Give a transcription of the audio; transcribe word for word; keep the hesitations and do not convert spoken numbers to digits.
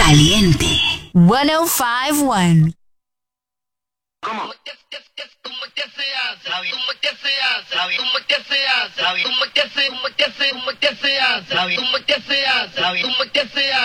Caliente. ciento cinco punto uno. ¿Cómo? ¿Cómo que se hace? ¿Cómo que se hace? ¿Cómo que se hace? ¿Cómo que se, cómo que se, cómo que se hace? ¿Cómo que se hace? ¿Cómo que se hace?